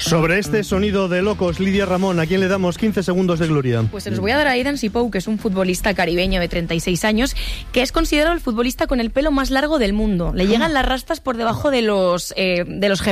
Sobre este sonido de locos, Lidia Ramón, ¿a quién le damos 15 segundos de gloria? Pues se los voy a dar a Aidan Sipou, que es un futbolista caribeño de 36 años, que es considerado el futbolista con el pelo más largo del mundo. Le llegan las rastas por debajo de los